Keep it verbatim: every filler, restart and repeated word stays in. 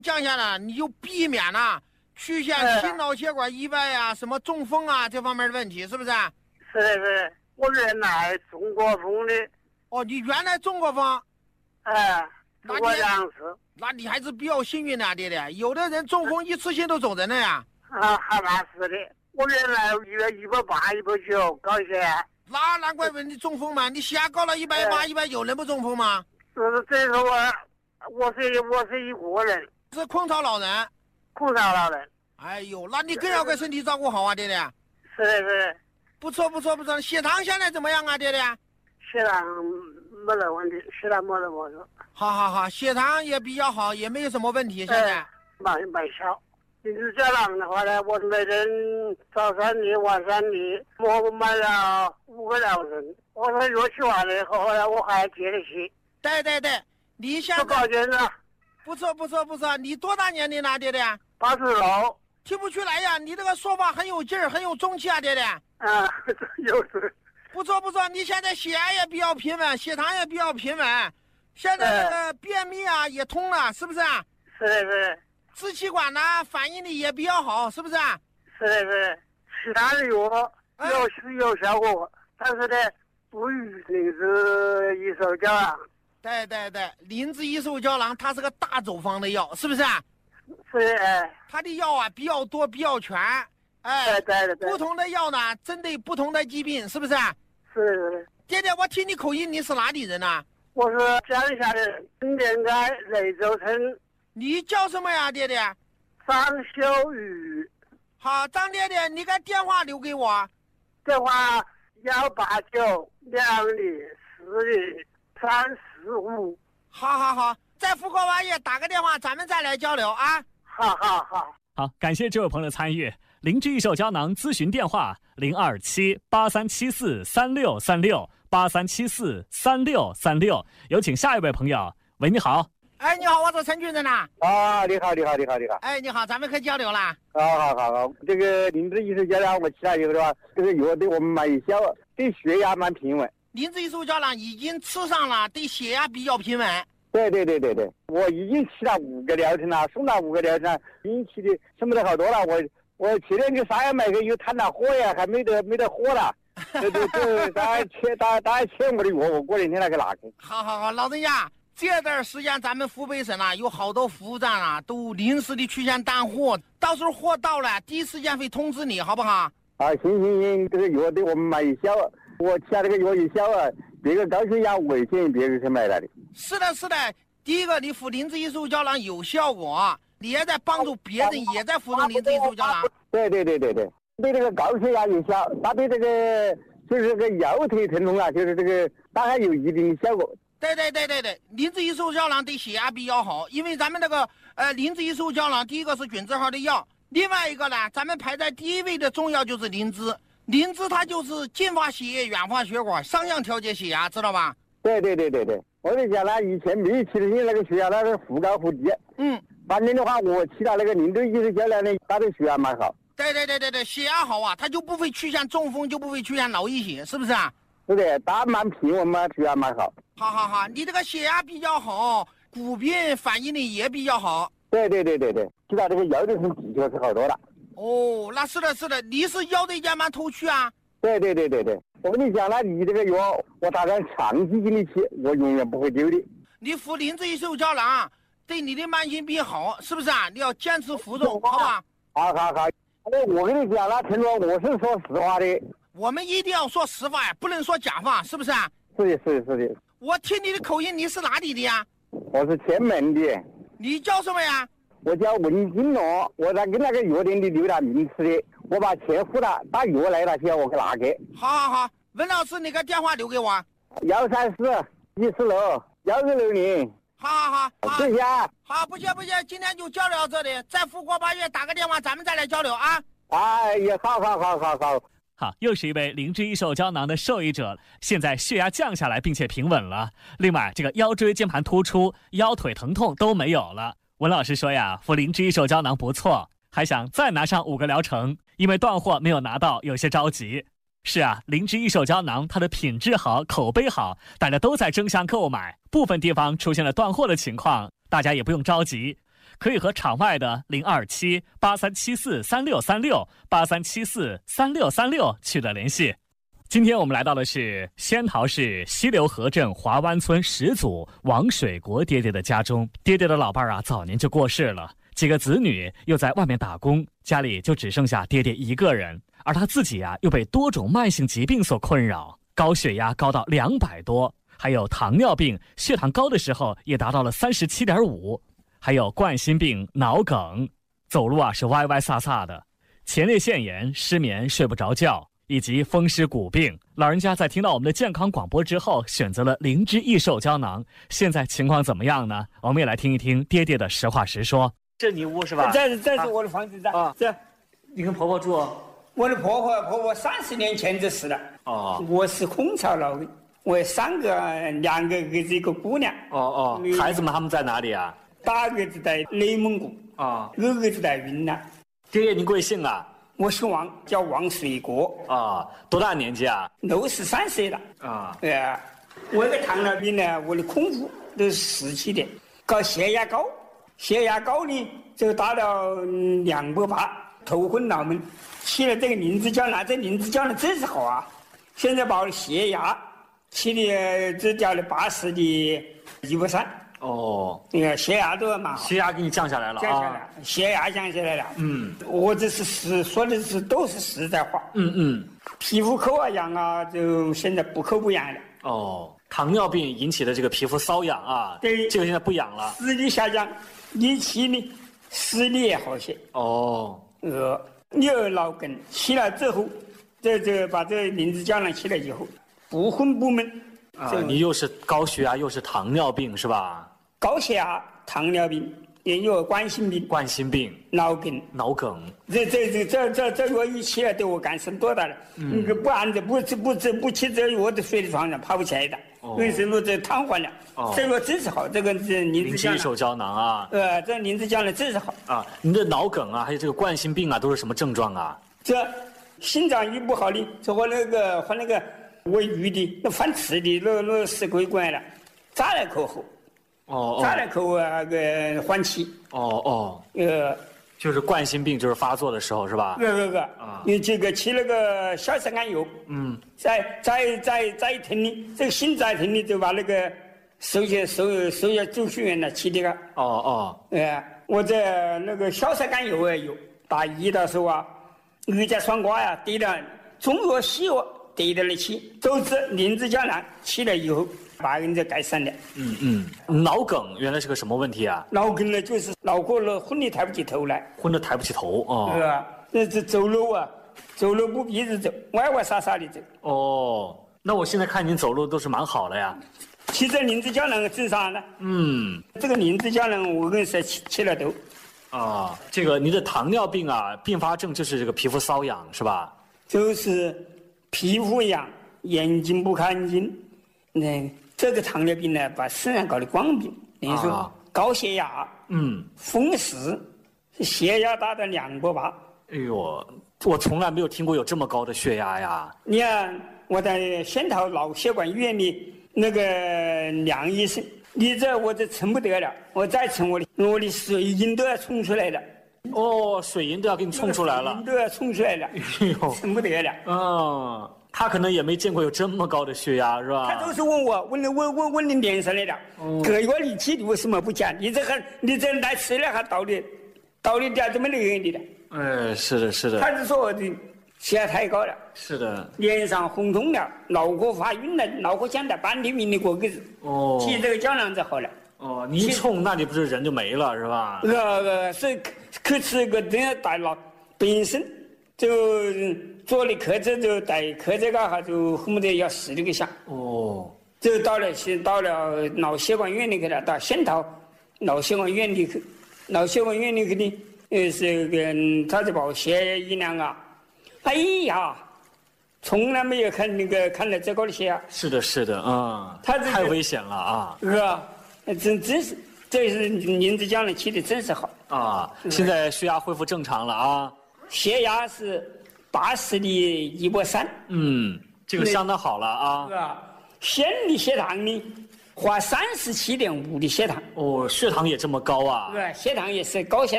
降下来，你就避免了出现心脑血管意外啊、什么中风啊这方面的问题，是不是？ 是的，是的，我原来中过风的。 哦，你原来中过风？ 哎，中过两次。 那你还是比较幸运的、啊，爹爹。有的人中风一次性都走人了呀。 啊，还那是的。我原来一百一百八、一百九高血压。 那难怪问你中风嘛？你血压高了一百八、一百九，能不中风吗？ 是，这是我，我是我是一个人。 是空巢老人。 空巢老人。 哎呦，那你更要给身体照顾好啊，爹爹。 是的，是的。 不错，不错，不错。血糖现在怎么样啊，爹爹？ 血糖没得问题，血糖没得问题。 好好好，血糖也比较好，也没有什么问题。现在蛮蛮小。临时胶囊的话呢，我每天早三粒，晚三粒，我买了五个疗程。我说药吃完了以后，后来我还接得起。 对对对，你现在高兴了。 不错不错不错，你多大年龄了，爹爹？ 八十六。 听不出来呀，你这个说话很有劲儿，很有中气啊，爹爹。 啊，有时。 不错不错，你现在血压也比较平稳，血糖也比较平稳，现在这个便秘啊也通了，是不是？ 是的，是的。 支气管呢反应力也比较好，是不是？ 是的，是的。其他的药有是有效果，但是呢，不如灵芝益寿胶囊。 对对对，灵芝益寿胶囊它是个大走方的药，是不是？ 是的。 它的药啊比较多，比较全。哎， 对对对。 不同的药呢，针对不同的疾病，是不是？ 是。 爹爹，我听你口音，你是哪里人呢、啊？ 我是江夏的新店街雷州村。 你叫什么呀，爹爹？ 张秀宇。 好，张爹爹，你把电话留给我。 电话幺八九两零四零三四五。 好好好，在富国瓦业打个电话，咱们再来交流啊。 好好好。 好，感谢这位朋友的参与。灵芝益寿胶囊咨询电话零二七八三七四三六三六八三七四三六三六。有请下一位朋友。喂，你好。 哎，你好，我是陈俊仁呐。 啊，你好，你好，你好，你好。 哎，你好，咱们可以交流啦。 好好好好，这个灵芝益寿胶囊我吃了以后的话，这个药对我们蛮有效，对血压蛮平稳。 灵芝益寿胶囊已经吃上了，对血压比较平稳。 对对对对对，我已经吃了五个疗程了，送了五个疗程，已经吃的剩不得好多了。我我去年给三月买个又摊了货呀，还没得没得货了。这这这，大家欠大大家欠我的药，我过两天来给拿去。 好好好，老人家。这段时间咱们湖北省啊，有好多服务站啊，都临时的出现单货，到时候货到了，第一时间会通知你，好不好？ 啊，行行行，这个药对我们蛮有效，我吃了这个药有效啊，别个高血压我也建议别人去买来的。 是的，是的，第一个你服灵芝益寿胶囊有效果，你也在帮助别人，也在服用灵芝益寿胶囊。 对对对对对，对这个高血压有效，它对这个就是这个腰腿疼痛啊，就是这个大概有一定的效果。 对对对对对，灵芝益寿胶囊对血压比较好，因为咱们这个呃灵芝益寿胶囊，第一个是菌字号的药，另外一个呢，咱们排在第一位的中药就是灵芝，灵芝它就是净化血液、软化血管，双向调节血压，知道吧？ 对对对对对，我就讲了，以前没有吃的，现在那个血压那是忽高忽低。 嗯， 反正的话，我吃了那个灵芝益寿胶囊呢，它的血压蛮好。 对对对对对，血压好啊，它就不会出现中风，就不会出现脑溢血，是不是啊？ 是的，它蛮平稳嘛，血压蛮好。 好好好，你这个血压比较好，骨病反应力也比较好。 对对对对对，知道这个腰椎痛的确是好多了。 哦，那是的，是的，你是腰椎间盘突出啊？ 对对对对对，我跟你讲了，你这个药我打算长期给你吃，我永远不会丢的。 你服灵芝益寿胶囊对你的慢性病好，是不是啊？你要坚持服用，好吧？ 好好好，我跟你讲了，陈总，我是说实话的。 我们一定要说实话呀，不能说假话，是不是啊？ 是的，是的，是的。 我听你的口音，你是哪里的呀？ 我是前门的。 你叫什么呀？ 我叫文金龙，我在跟那个药店里留了名次的，我把钱付了，打药来了，需要我给拿给。 好好好，文老师，你个电话留给我。 幺三四一四六幺二六零。 好好好，好谢谢。 好，不谢不谢，今天就交流到这里，在富国八月打个电话，咱们再来交流啊。 哎呀，好好好好好。 好，又是一位灵芝益寿胶囊的受益者，现在血压降下来并且平稳了。另外，这个腰椎间盘突出、腰腿疼痛都没有了。文老师说呀，服灵芝益寿胶囊不错，还想再拿上五个疗程，因为断货没有拿到，有些着急。是啊，灵芝益寿胶囊它的品质好，口碑好，大家都在争相购买。部分地方出现了断货的情况，大家也不用着急。 可以和场外的零二七八三七四三六三六八三七四三六三六取得联系。今天我们来到的是仙桃市西流河镇华湾村始祖王水国爹爹的家中。爹爹的老伴儿啊，早年就过世了，几个子女又在外面打工，家里就只剩下爹爹一个人。而他自己啊，又被多种慢性疾病所困扰，高血压高到两百多，还有糖尿病，血糖高的时候也达到了三十七点五，还有冠心病、脑梗，走路啊是歪歪撒撒的，前列腺炎、失眠、睡不着觉，以及风湿骨病。老人家在听到我们的健康广播之后，选择了灵芝益寿胶囊。现在情况怎么样呢？我们也来听一听爹爹的实话实说。这你屋是吧？ 这是这是我的房子的啊。 这， 你跟婆婆住？ 我的婆婆婆婆三十年前就是了。 哦。 我是空巢老人，我有三个，两个儿子一个姑娘。 哦哦。孩子们他们在哪里啊？ 大儿子在内蒙古。 啊。 二儿子在云南。 爹爷您贵姓啊？ 我姓王，叫王水国。 啊。多大年纪啊？ 六十三岁了。 啊。 呃，我的糖尿病呢，我的空腹都是十七点，搞血压高，血压高呢就达到两百八，头昏脑闷。吃了这个灵芝胶囊，这灵芝胶囊真是好啊！现在把我的血压起的只掉了八十的一百三。 哦， 那个血压都蛮好。 血压给你降下来了啊！ 降下来，血压降下来了。 嗯， 我这是实说的是都是实在话。 嗯嗯。 皮肤口啊痒啊，就现在不口不痒了。 哦，糖尿病引起的这个皮肤瘙痒啊， 对， 这个现在不痒了。 视力下降，你气呢，视力也好些。 哦， 呃。你有脑梗起来之后，这这把这灵芝胶囊起来以后，不昏不闷。 啊，你又是高血压又是糖尿病是吧？ 高血压、糖尿病，也有冠心病、 冠心病、 脑梗、 脑梗。 这这这这这这个一起来对我干涉多大了？嗯，不按着不不不不起这我都睡在床上爬不起来的，为什么这瘫痪了？哦，这个真是好，这个这灵芝胶囊。 灵芝益寿胶囊啊。 呃，这灵芝胶囊真是好啊。您的脑梗啊，还有这个冠心病啊，都是什么症状啊？ 这心脏一不好的，这和那个和那个胃郁的、那反刺的、那那是鬼怪了，扎来口后。 哦。 扎来口啊个换气。 哦哦。 呃。 就是冠心病，就是发作的时候，是吧？ 个个个啊，你这个吃那个硝酸甘油，嗯，再再再再一停的，这个心再停的就把那个收下收收下周血源了，吃的个。 哦哦， 哎，我这那个硝酸甘油也有，大一的时候啊，二甲双胍呀，得了中药西药得到了起，都是灵芝胶囊吃了以后。把人家改善了。 嗯嗯，脑梗原来是个什么问题啊？ 脑梗呢，就是脑壳了昏的抬不起头来， 昏的抬不起头哦。 是吧？那这走路啊，走路不笔直走，歪歪撒撒的走。 哦，那我现在看您走路都是蛮好的呀。 吃这灵芝胶囊治啥呢？嗯，这个灵芝胶囊我跟你说吃吃了都。 啊，这个您的糖尿病啊，并发症就是这个皮肤瘙痒是吧？ 就是皮肤痒，眼睛不看睛，那。这个糖尿病呢，把身上搞得光病，等于说高血压，嗯，风湿，血压达到两百八。 哎呦，我从来没有听过有这么高的血压呀！ 你看我在仙桃脑血管医院里那个梁医生，你这我这撑不得了，我再撑我的我的水银都要冲出来了。 哦，水银都要给你冲出来了， 水银都要冲出来了，哎呦，撑不得了。 嗯。他可能也没见过有这么高的血压，是吧？ 他都是问我，问问问问你脸上来了，这个你去你为什么不讲？你这还你这来吃了还道理，道理点怎么能给你的？ 哎，是的，是的。 他是说我的血压太高了， 是的， 脸上红通了，脑壳发晕了，脑壳像带半粒米的果子。哦，吃这个胶囊就好了。 哦，你一冲，那你不是人就没了，是吧？ 呃呃，所以去吃个这样大脑本身。就做的科这就带科这个哈，就恨不得要死这个想。哦。就到了先到了脑血管院里去了，到仙桃脑血管院里去，脑血管院里去的，呃是个他就把我血液量啊，哎呀，从来没有看那个看到这高的血压。 是的，是的，嗯。他这太危险了啊。 是吧？真真是，这是灵芝胶囊吃的真是好。 啊，现在血压恢复正常了啊。 血压是八十的一百三， 嗯，这个相当好了啊。 是吧？先的血糖呢， 话三十七点五的血糖。 哦，血糖也这么高啊？ 对，血糖也是高血糖。